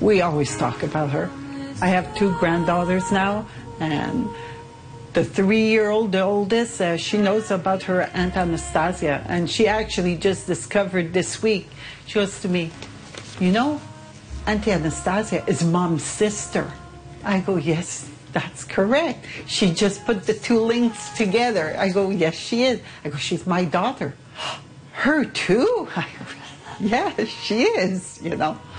We always talk about her. I have 2 granddaughters now, and the 3-year-old, the oldest, she knows about her Aunt Anastasia, and she actually just discovered this week. She goes to me, you know, Auntie Anastasia is Mom's sister. I go, yes, that's correct. She just put the 2 links together. I go, yes, she is. I go, she's my daughter. Her too? I go, yeah, she is, you know.